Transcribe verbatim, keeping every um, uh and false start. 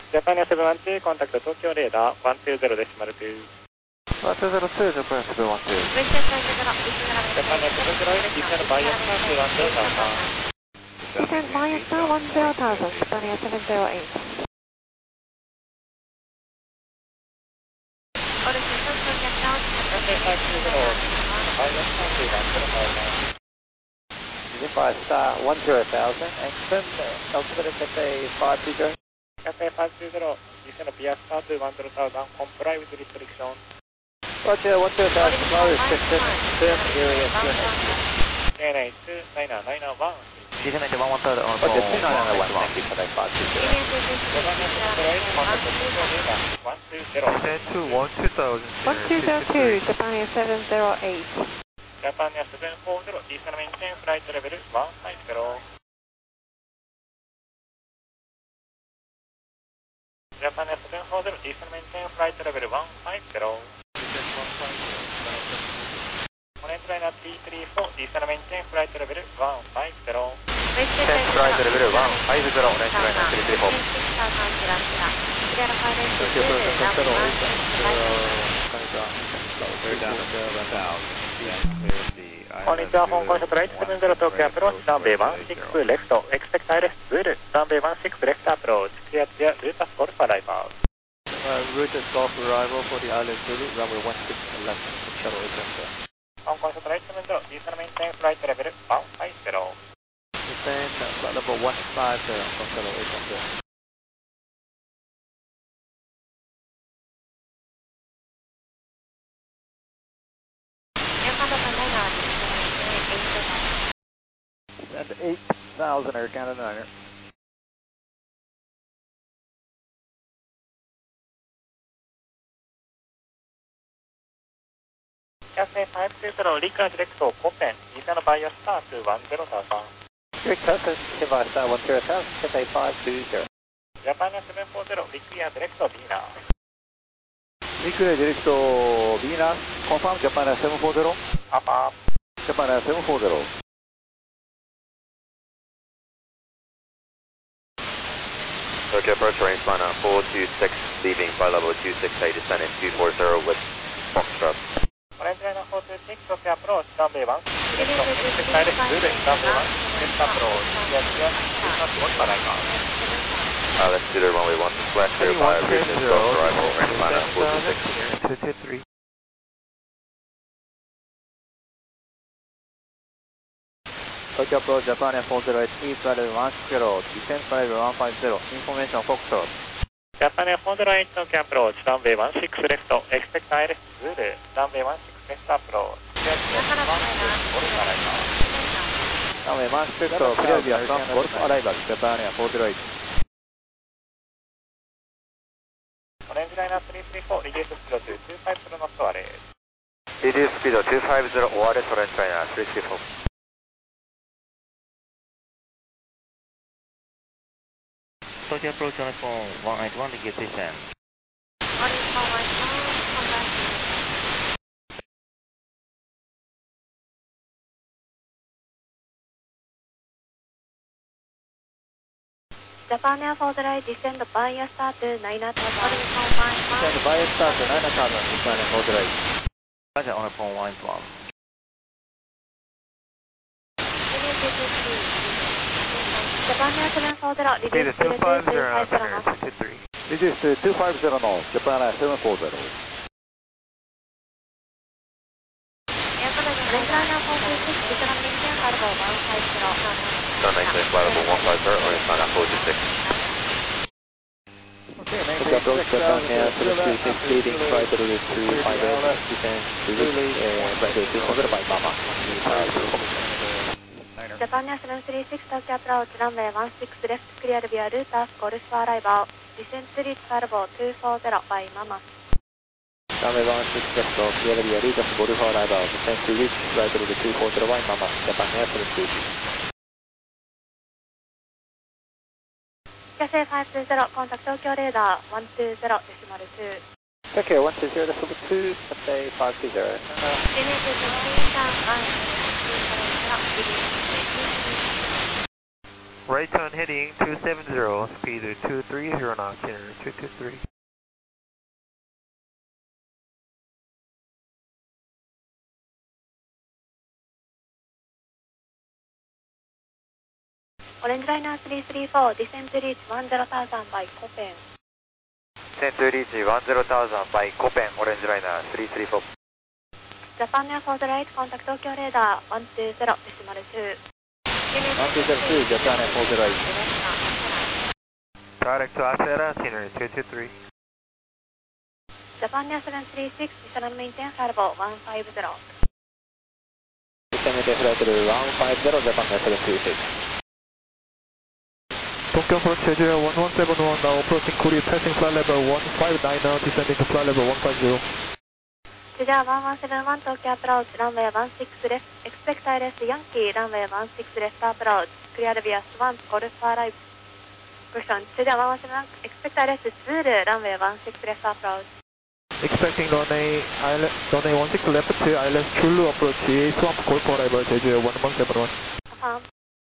Japan seven one two, contact Tokyo radar one two zero decimal two. one two zero two, Japan seven one two. Japan seven zero eight, descend by Star two one zero thousand. Descend by Star one zero thousand, Japan seven zero eight. Cathay five two zero, by Star two one zero thousand. Descend by Star one zero thousand, and confirm altimeter Cathay five two zero. Cathay five two zero, descend via Star two one zero thousand, comply with restriction. Roger, one zero thousand, no restriction, confirm area Q N H. Q N H two nine nine one. Descend to one one third on phone. Okay, two nine nine one, thank you, Cathay five two zero. Japan seven zero eight, contact Tokyo radar one two zero. Descend to one two thousand. one two zero two, Japan seven zero eight. Japan seven four zero, descend maintain flight level one five zero. Japan seven four zero, descend maintain flight level one five zero. Orange liner T three four, descend maintain flight level one five zero. Descend flight level one five zero, orange liner three three four. Tokyo approach on Shuttle eight clear down to south. Konnichiwa, Hong Kong Shuttle eight seven zero Tokyo approach, runway one six left, expect I L S Zulu, runway one six left approach, clear via Lutas Golf arrival. Uh, route is Golf arrival for the I L S Zulu, runway one six left, Shuttle eight seven zero. Hong Kong Shuttle eight seven zero, descend maintain flight level one five zero. Descend flight level one five zero from Shuttle eight seven zero. Descend eight thousand, Air Canada Niner. Cathay five two zero, recurrent direct to Copen, descend via Star two one zero thousand. Direct to via Star one zero thousand, Cathay five two zero. Japan seven four zero, require direct to Vina. Require direct to Vina, confirm Japan seven four zero. Up up. Japan seven four zero. Tokyo approach range liner four two six, leaving flight level two six eight, descending two four zero with Foxtrot. Orange liner four two six, Tokyo approach, runway one six left, expect I L S Zulu, runway one six left approach, clear via Lutas Golf arrival. I L S Zulu, runway one six left, clear by Regis Golf arrival, range liner four two six. two two three. Tokyo approach Japan four zero eight, east flight level one zero, descent flight level one five zero, information Foxtrot. Japan four zero eight, Tokyo approach, runway one six left, expect I L S Zulu, runway one six left approach, clear via one six Golf arrival. Runway one six, clear via Golf arrival, Japan four zero eight. Orange liner three three four, reduce speed to two five zero knots O R S. Reduce speed two five zero O R S, orange liner three three four. Tokyo approach on phone one eight one to get descend. Japan Air four zero eight, descend via Star to nine thousand. Descend via Star to nine thousand, Japan four zero eight. Roger, on phone one one. Japan Air seven four zero, reduce to two five zero, two five zero two two three. Reduce to two five zero knots, Japan seven four zero. Orange liner four two six, descend maintain flight level one five zero. Don't maintain flight level one five zero, orange liner four two six. Okay, Tokyo approach Japan Air seven two six, leading flight level two five zero, descend to flight level two hundred by Mama. Japan Air seven three six, Tokyo approach, runway one six left, clear via Lutas Golf arrival, descend to reach flight level two four zero by Mama. Runway one six left, clear via Lutas Golf arrival, descend to reach flight level two four zero by Mama, Japan Air seven two six. Cathay five two zero, contact Tokyo radar one two zero decimal two. Tokyo one two zero decimal two, Cathay five two zero. Right turn heading two seven zero, speed two three zero knots, itinerary two two three. オレンジライナーさんさんよん、ディセントリーチいちゼロゼロ by コペン。 ディセントリーチいちゼロゼロ by コペン、オレンジライナーさんさんよん。 ジャパンエアフォードライトコンタクト東京レーダーいちにゼロデシマルに。 いちにゼロに、ジャパンエアフォードライト。 Product to Acera, itinerary two two three. ジャパンエアななさんろく、ディショナルメインテンファルボいちごゼロ。 Descending to flight level one five zero, Japan Air seven three six. Tokyo approach Jeju one one seven one, now approaching Korea, passing flight level one five nine, now descending to flight level one five zero. Jeju one one seven one, Tokyo approach, runway one six left, expect I L S Yankee, runway one six left approach, clear via Swan, Golf arrive. Question, Jeju one one seven one, expect I L S Zulu, runway one six left approach. Expecting runway, runway one six left to I L S Zulu approach, Swamp Golf arrival, Jeju one one seven one. Affirm.